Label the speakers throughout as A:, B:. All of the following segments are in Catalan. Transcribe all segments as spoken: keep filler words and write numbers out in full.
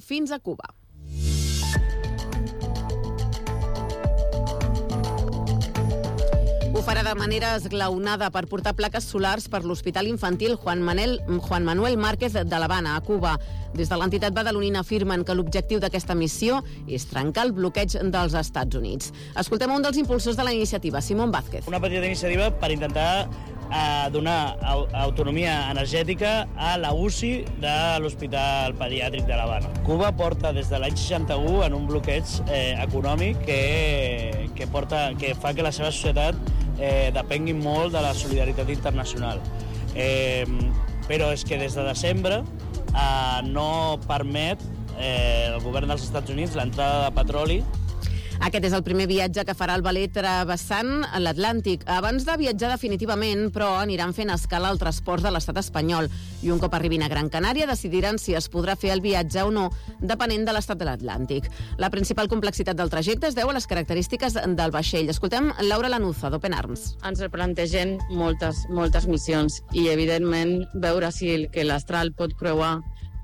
A: fins a Cuba. Ho farà de manera esglaonada per portar plaques solars per l'Hospital Infantil Juan Manuel, Juan Manuel Márquez de l'Havana, a Cuba. Des de l'entitat badalonina afirmen que l'objectiu d'aquesta missió és trencar el bloqueig dels Estats Units. Escoltem un dels impulsors de la iniciativa, Simón Vázquez.
B: Una petita iniciativa per intentar eh, donar au autonomia energètica a la U C I de l'Hospital Pediàtric de l'Havana. Cuba porta des de l'any seixanta-u en un bloqueig eh, econòmic que, que, porta, que fa que la seva societat eh, depengui molt de la solidaritat internacional. Eh, però és que des de desembre eh, no permet eh, el govern dels Estats Units l'entrada de petroli.
A: Aquest és el primer viatge que farà el Valé travessant l'Atlàntic. Abans de viatjar definitivament, però, aniran fent escala al transport de l'estat espanyol i un cop arribin a Gran Canària decidiran si es podrà fer el viatge o no, depenent de l'estat de l'Atlàntic. La principal complexitat del trajecte es deu a les característiques del vaixell. Escoltem Laura Lanuza, d'Open Arms.
C: Ens replantegem moltes, moltes missions i, evidentment, veure si el que l'Astral pot creuar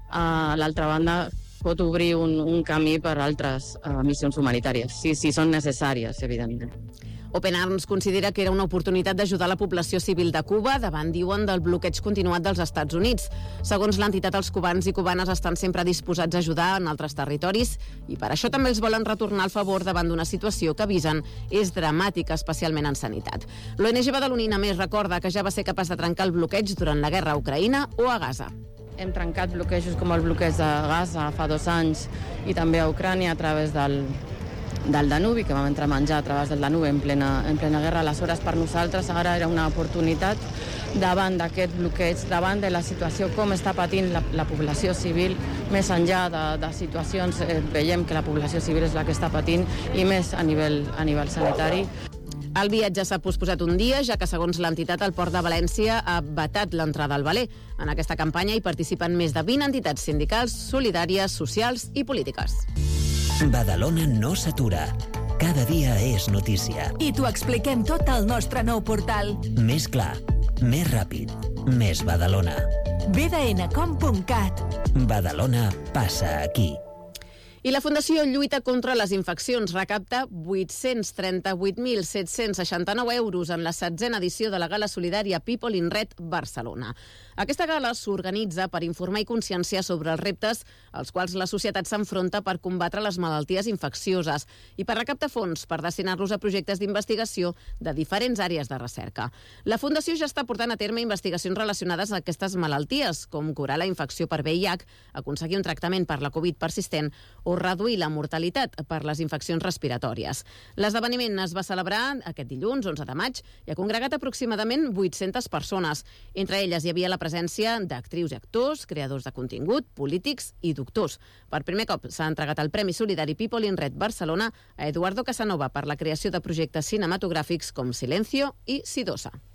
C: a l'altra banda pot obrir un, un camí per a altres uh, missions humanitàries, si, si són necessàries, evidentment.
A: Open Arms considera que era una oportunitat d'ajudar la població civil de Cuba davant, diuen, del bloqueig continuat dels Estats Units. Segons l'entitat, els cubans i cubanes estan sempre disposats a ajudar en altres territoris i per això també els volen retornar al favor davant d'una situació que avisen és dramàtica, especialment en sanitat. L'O N G badalonina més recorda que ja va ser capaç de trencar el bloqueig durant la guerra a Ucraïna o a Gaza.
C: Hem trencat bloquejos com el bloqueig de Gaza fa dos anys i també a Ucrània a través del, del Danubi, que vam entrar a menjar a través del Danubi en plena, en plena guerra. Aleshores, per nosaltres ara era una oportunitat davant d'aquest bloqueig, davant de la situació, com està patint la, la població civil, més enllà de, de situacions, eh, veiem que la població civil és la que està patint i més a nivell, a nivell sanitari.
A: El viatge s'ha posposat un dia, ja que, segons l'entitat, el Port de València ha vetat l'entrada al Valé. En aquesta campanya hi participen més de vint entitats sindicals, solidàries, socials i polítiques.
D: Badalona no s'atura. Cada dia és notícia.
E: I t'ho expliquem tot al nostre nou portal.
D: Més clar, més ràpid, més Badalona.
E: b d n com punt cat.
D: Badalona passa aquí.
A: I la Fundació Lluita contra les Infeccions recapta vuit-cents trenta-vuit mil set-cents seixanta-nou euros en la setzena edició de la Gala Solidària People in Red Barcelona. Aquesta gala s'organitza per informar i conscienciar sobre els reptes als quals la societat s'enfronta per combatre les malalties infeccioses i per recaptar fons per destinar-los a projectes d'investigació de diferents àrees de recerca. La Fundació ja està portant a terme investigacions relacionades a aquestes malalties, com curar la infecció per V I H, aconseguir un tractament per la Covid persistent o reduir la mortalitat per les infeccions respiratòries. L'esdeveniment es va celebrar aquest dilluns, onze de maig, i ha congregat aproximadament vuit-centes persones. Entre elles hi havia la presència d'actrius i actors, creadors de contingut, polítics i doctors. Per primer cop s'ha entregat el Premi Solidari People in Red Barcelona a Eduardo Casanova per la creació de projectes cinematogràfics com Silencio i Sidosa.